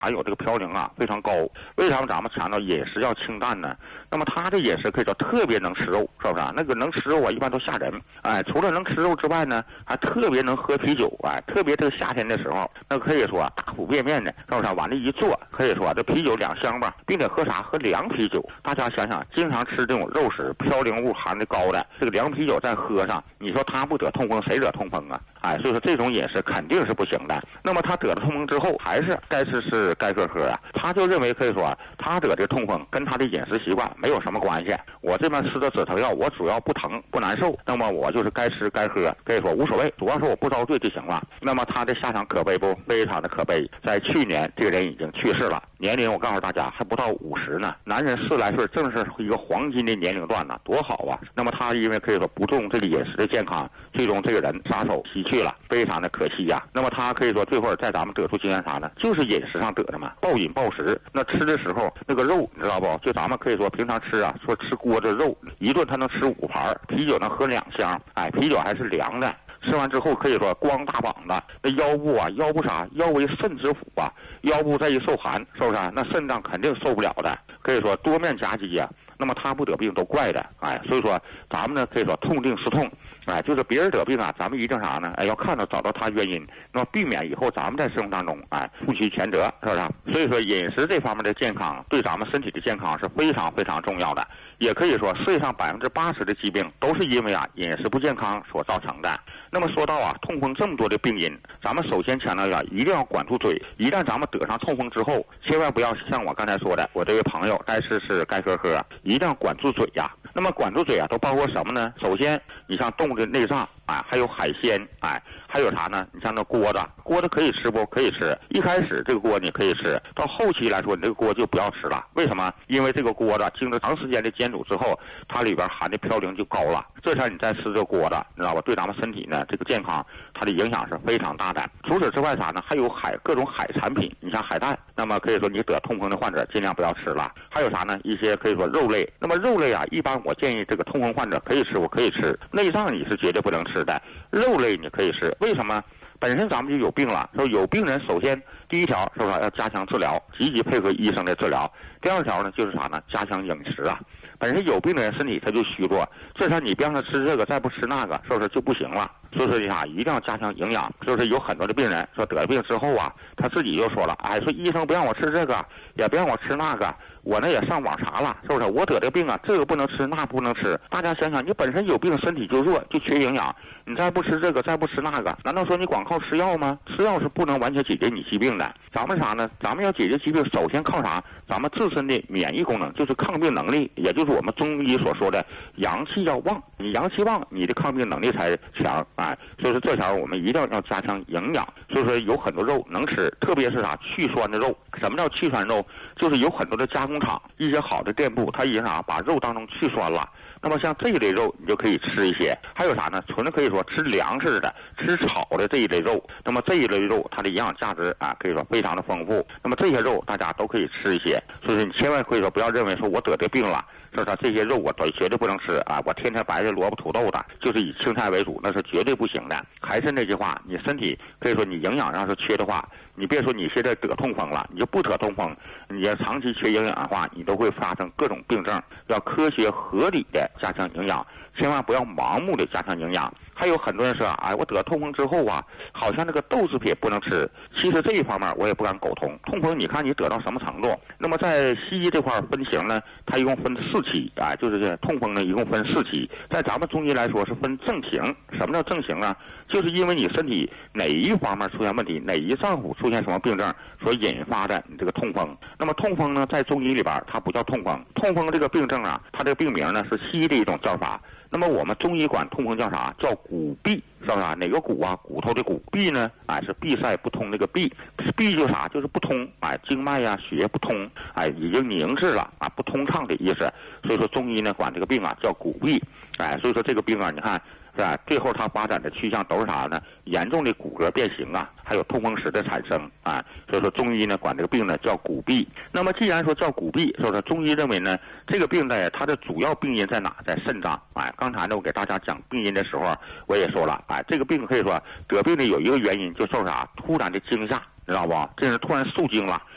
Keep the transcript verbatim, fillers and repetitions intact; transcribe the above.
还有这个嘌呤啊非常高。为什么咱们强调饮食要清淡呢？那么他的饮食可以说特别能吃肉，是不是？那个能吃肉啊，一般都吓人。哎，除了能吃肉之外呢，还特别能喝啤酒。哎，特别这个夏天的时候，那可以说大腹便便的，是不是？往这一坐，可以说这啤酒两箱吧，并且喝啥？喝凉啤酒。大家想想，经常吃这种肉食、嘌呤物含的高的这个凉啤酒再喝上，你说他不得痛风，谁惹痛风啊？哎，所以说这种饮食肯定是不行的。那么他得了痛风之后，还是该吃吃该喝喝啊。他就认为可以说他得这痛风跟他的饮食习惯没有什么关系。我这边吃的止疼药，我主要不疼不难受，那么我就是该吃该喝，可以说无所谓，主要是我不遭罪就行了。那么他的下场可悲不？非常的可悲。在去年，这个人已经去世了，年龄我告诉大家还不到五十呢。男人四来岁正是一个黄金的年龄段呢，多好啊！那么他因为可以说不重这个饮食的健康，最终这个人撒手西去了，非常的可惜呀、啊。那么他可以说最后在咱们得出经验啥呢？就是饮食上得的嘛，暴饮暴食。那吃的时候那个肉你知道不？就咱们可以说平常吃啊，说吃锅子肉，一顿他能吃五盘，啤酒能喝两箱，哎，啤酒还是凉的。吃完之后可以说光大膀子，那腰部啊，腰部啥？腰为肾之府啊，腰部再一受寒，是不是？那肾脏肯定受不了的。可以说多面夹击呀、啊。那么他不得病都怪的，哎，所以说咱们呢可以说痛定思痛，哎，就是别人得病啊，咱们一定啥呢？哎，要看到找到他原因，那么避免以后咱们在生活当中哎负起全责，是不是？所以说饮食这方面的健康对咱们身体的健康是非常非常重要的。也可以说世界上百分之八十的疾病都是因为啊饮食不健康所造成的。那么说到啊痛风这么多的病因，咱们首先强调要一定要管住嘴。一旦咱们得上痛风之后，千万不要像我刚才说的，我这位朋友该吃吃该喝喝，一定要管住嘴呀。那么管住嘴啊都包括什么呢？首先你像动物的内脏，哎，还有海鲜，哎，还有啥呢？你像那锅子，锅子可以吃不？可以吃。一开始这个锅你可以吃，到后期来说你这个锅就不要吃了。为什么？因为这个锅子经过长时间的煎煮之后，它里边含的嘌呤就高了。这下你再吃这个锅子，你知道吧？对咱们身体呢这个健康它的影响是非常大的。除此之外啥呢？还有海各种海产品，你像海带，那么可以说你得痛风的患者尽量不要吃了。还有啥呢？一些可以说肉类，那么肉类啊，一般我建议这个痛风患者可以吃，我可以吃。内脏你是绝对不能吃的，肉类你可以吃。为什么？本身咱们就有病了，说有病人首先第一条是不是要加强治疗，积极配合医生的治疗。第二条呢就是啥呢？加强饮食啊。本身有病的人身体他就虚弱，这下你别让他吃这个，再不吃那个，是不是就不行了？所以说啥，一定要加强营养。就是有很多的病人说得了病之后啊，他自己就说了，哎，说医生不让我吃这个，也不让我吃那个，我呢也上网查了，是不是？我得这个病啊，这个不能吃，那不能吃。大家想想，你本身有病，身体就弱，就缺营养，你再不吃这个，再不吃那个，难道说你光靠吃药吗？吃药是不能完全解决你疾病的。咱们啥呢？咱们要解决疾病，首先靠啥？咱们自身的免疫功能，就是抗病能力，也就是我们中医所说的阳气要旺。你阳气旺，你的抗病能力才强。哎，所以说这条我们一定要加强营养。所以说有很多肉能吃，特别是啥去酸的肉。什么叫去酸肉？就是有很多的加工厂，一些好的店铺，它已经啥把肉当中去酸了。那么像这一类肉，你就可以吃一些。还有啥呢？纯的可以说吃粮食的、吃炒的这一类肉。那么这一类肉，它的营养价值啊，可以说非常的丰富。那么这些肉大家都可以吃一些。所以说你千万可以说不要认为说我得这病了，是吧？这些肉我都绝对不能吃啊！我天天白的萝卜土豆的，就是以青菜为主，那是绝对不行的。还是那句话，你身体可以说你营养要是缺的话，你别说你现在得痛风了，你就不得痛风，你要长期缺营养的话，你都会发生各种病症。要科学合理的加强营养，千万不要盲目的加强营养。还有很多人说，哎，我得痛风之后啊，好像那个豆制品不能吃。其实这一方面我也不敢苟同。痛风你看你得到什么程度？那么在西医这块分型呢，它一共分四期啊，就是这痛风呢一共分四期。在咱们中医来说是分症型。什么叫症型啊？就是因为你身体哪一方面出现问题，哪一脏腑出现什么病症所引发的你这个痛风。那么痛风呢，在中医里边它不叫痛风，痛风这个病症啊，它这个病名呢是西医的一种叫法。那么我们中医管痛风叫啥？叫骨痹，是不是啊？哪个骨啊？骨头的骨。痹呢？哎，是闭塞不通这个闭。闭就啥？就是不通，哎，经脉呀、血液不通，哎，已经凝滞了啊，不通畅的意思。所以说中医呢管这个病啊叫骨痹，哎，所以说这个病啊，你看是吧？最后它发展的趋向都是啥呢？严重的骨骼变形啊，还有痛风石的产生啊。所以说中医呢管这个病呢叫骨痹。那么既然说叫骨痹，所以说中医认为呢，这个病呢它的主要病因在哪？在肾脏。哎，刚才呢我给大家讲病因的时候，我也说了，哎，这个病可以说得病的有一个原因就受啥？突然的惊吓。知道不？这是突然受惊了，